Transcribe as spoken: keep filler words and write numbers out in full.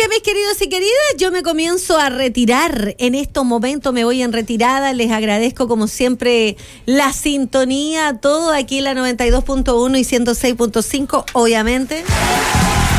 bien, mis queridos y queridas, yo me comienzo a retirar. En estos momentos me voy en retirada. Les agradezco como siempre la sintonía, todo aquí en la noventa y dos punto uno y ciento seis punto cinco, obviamente.